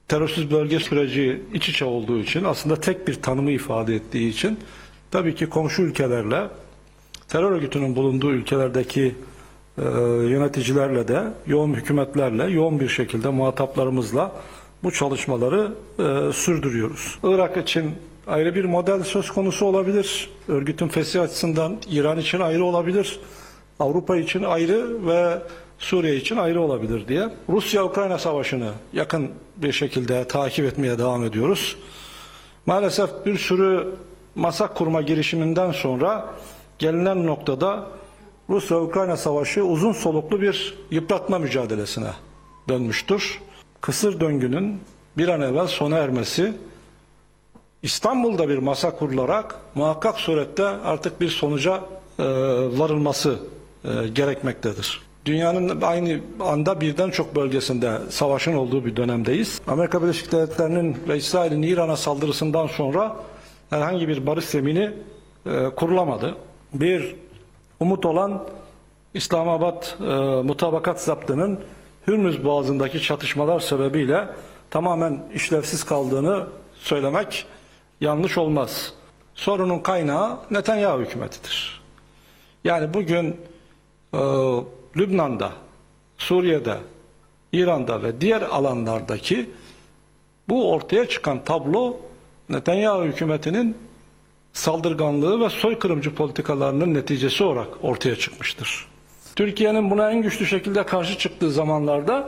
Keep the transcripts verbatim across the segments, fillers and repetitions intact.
terörsüz bölge süreci iç içe olduğu için, aslında tek bir tanımı ifade ettiği için tabii ki komşu ülkelerle, terör örgütünün bulunduğu ülkelerdeki e, yöneticilerle de, yoğun hükümetlerle, yoğun bir şekilde muhataplarımızla bu çalışmaları e, sürdürüyoruz. Irak için ayrı bir model söz konusu olabilir. Örgütün fesih açısından İran için ayrı olabilir. Avrupa için ayrı ve Suriye için ayrı olabilir diye. Rusya-Ukrayna savaşını yakın bir şekilde takip etmeye devam ediyoruz. Maalesef bir sürü masa kurma girişiminden sonra gelinen noktada Rusya-Ukrayna savaşı uzun soluklu bir yıpratma mücadelesine dönmüştür. Kısır döngünün bir an evvel sona ermesi, İstanbul'da bir masa kurularak muhakkak surette artık bir sonuca e, varılması e, gerekmektedir. Dünyanın aynı anda birden çok bölgesinde savaşın olduğu bir dönemdeyiz. Amerika Birleşik Devletleri'nin ve İsrail'in İran'a saldırısından sonra herhangi bir barış zemini e, kurulamadı. Bir umut olan İslamabad e, mutabakat zaptının Hürmüz Boğazı'ndaki çatışmalar sebebiyle tamamen işlevsiz kaldığını söylemek yanlış olmaz. Sorunun kaynağı Netanyahu hükümetidir. Yani bugün e, Lübnan'da, Suriye'de, İran'da ve diğer alanlardaki bu ortaya çıkan tablo Netanyahu hükümetinin saldırganlığı ve soykırımcı politikalarının neticesi olarak ortaya çıkmıştır. Türkiye'nin buna en güçlü şekilde karşı çıktığı zamanlarda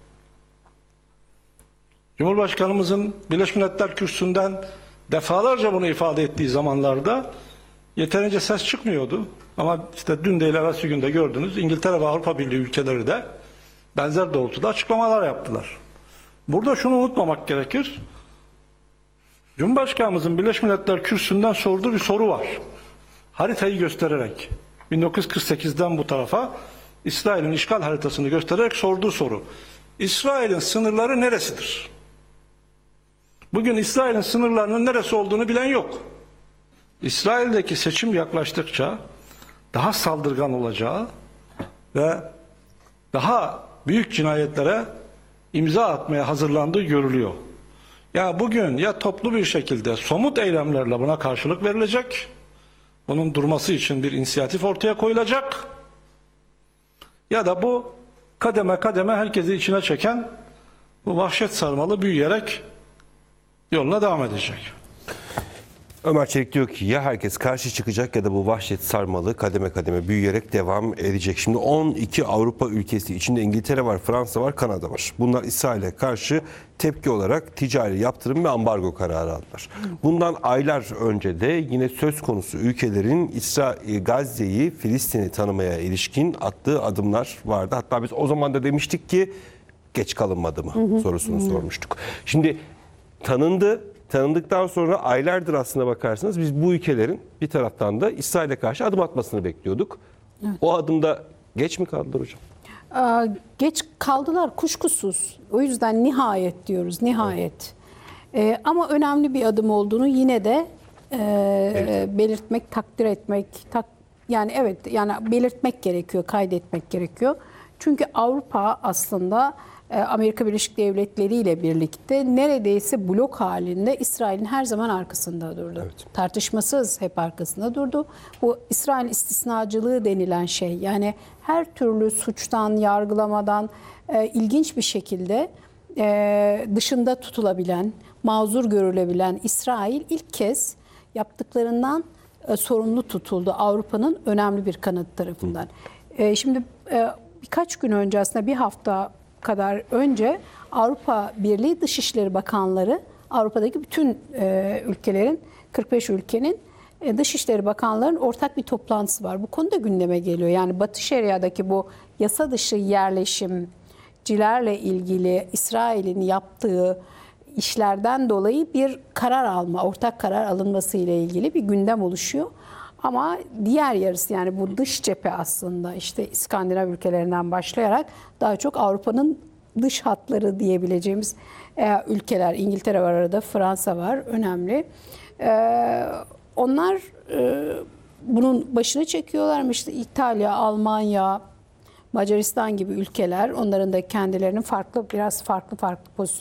Cumhurbaşkanımızın Birleşmiş Milletler Kürsüsü'nden defalarca bunu ifade ettiği zamanlarda yeterince ses çıkmıyordu. Ama işte dün değil evvelsi günde gördünüz, İngiltere ve Avrupa Birliği ülkeleri de benzer doğrultuda açıklamalar yaptılar. Burada şunu unutmamak gerekir. Cumhurbaşkanımızın Birleşmiş Milletler Kürsüsü'nden sorduğu bir soru var. Haritayı göstererek, bin dokuz yüz kırk sekizden bu tarafa İsrail'in işgal haritasını göstererek sorduğu soru. İsrail'in sınırları neresidir? Bugün İsrail'in sınırlarının neresi olduğunu bilen yok. İsrail'deki seçim yaklaştıkça daha saldırgan olacağı ve daha büyük cinayetlere imza atmaya hazırlandığı görülüyor. Ya bugün ya toplu bir şekilde somut eylemlerle buna karşılık verilecek, bunun durması için bir inisiyatif ortaya koyulacak, ya da bu kademe kademe herkesi içine çeken bu vahşet sarmalı büyüyerek yoluna devam edecek. Ömer Çelik diyor ki ya herkes karşı çıkacak ya da bu vahşet sarmalı kademe kademe büyüyerek devam edecek. Şimdi on iki Avrupa ülkesi içinde İngiltere var, Fransa var, Kanada var. Bunlar İsrail'e karşı tepki olarak ticari yaptırım ve ambargo kararı aldılar. Bundan aylar önce de yine söz konusu ülkelerin İsrail, Gazze'yi, Filistin'i tanımaya ilişkin attığı adımlar vardı. Hatta biz o zaman da demiştik ki geç kalınmadı mı hı hı. sorusunu hı hı. sormuştuk. Şimdi tanındı. Tanındıktan sonra aylardır aslına bakarsanız biz bu ülkelerin bir taraftan da İsrail'e karşı adım atmasını bekliyorduk. Evet. O adımda geç mi kaldılar hocam? Ee, geç kaldılar kuşkusuz. O yüzden nihayet diyoruz, nihayet. Evet. Ee, ama önemli bir adım olduğunu yine de e, evet. belirtmek, takdir etmek, tak, yani evet, yani belirtmek gerekiyor, kaydetmek gerekiyor. Çünkü Avrupa aslında Amerika Birleşik Devletleri ile birlikte neredeyse blok halinde İsrail'in her zaman arkasında durdu. Evet. Tartışmasız hep arkasında durdu. Bu İsrail istisnacılığı denilen şey, yani her türlü suçtan, yargılamadan e, ilginç bir şekilde e, dışında tutulabilen, mazur görülebilen İsrail ilk kez yaptıklarından e, sorumlu tutuldu Avrupa'nın önemli bir kanadı tarafından. E, şimdi e, birkaç gün önce, aslında bir hafta kadar önce Avrupa Birliği Dışişleri Bakanları, Avrupa'daki bütün e, ülkelerin, kırk beş ülkenin e, Dışişleri Bakanlarının ortak bir toplantısı var. Bu konuda gündeme geliyor. Yani Batı Şeria'daki bu yasa dışı yerleşimcilerle ilgili İsrail'in yaptığı işlerden dolayı bir karar alma, ortak karar alınması ile ilgili bir gündem oluşuyor. Ama diğer yarısı, yani bu dış cephe aslında işte İskandinav ülkelerinden başlayarak daha çok Avrupa'nın dış hatları diyebileceğimiz e, ülkeler. İngiltere var arada, Fransa var, önemli. E, onlar e, bunun başını çekiyorlar. İşte İtalya, Almanya, Macaristan gibi ülkeler, onların da kendilerinin farklı, biraz farklı farklı pozisyonları